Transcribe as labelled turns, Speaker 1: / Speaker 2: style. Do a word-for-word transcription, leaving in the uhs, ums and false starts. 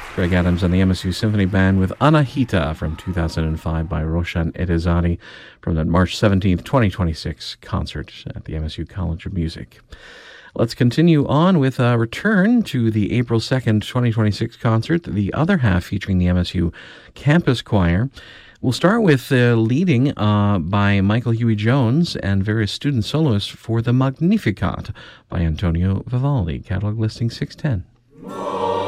Speaker 1: Greg Adams and the M S U Symphony Band with Anahita from two thousand five by Roshan Edezade from the March seventeenth, twenty twenty-six concert at the M S U College of Music. Let's continue on with a return to the April second, twenty twenty-six concert, the other half featuring the M S U Campus Choir. We'll start with uh, leading uh, by Michael Huey Jones and various student soloists for the Magnificat by Antonio Vivaldi, catalog listing six ten.